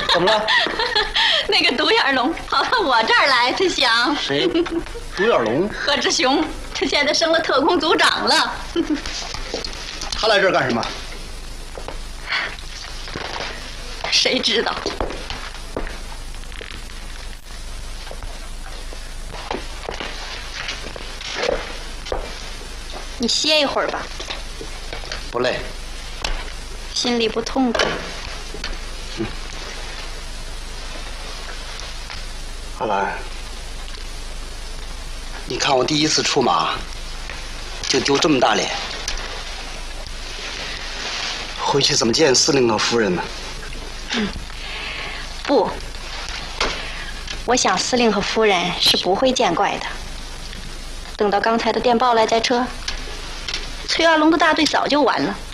怎么了？ 那个独眼龙跑到我这儿来，他想。 谁？独眼龙？ 贺志雄，他现在升了特工组长了。 他来这儿干什么？ 谁知道？你歇一会儿吧。 不累。 心里不痛快。 阿兰，你看我第一次出马，就丢这么大脸，回去怎么见司令和夫人呢？ 不，我想司令和夫人是不会见怪的。等到刚才的电报来再撤，崔亚龙的大队早就完了。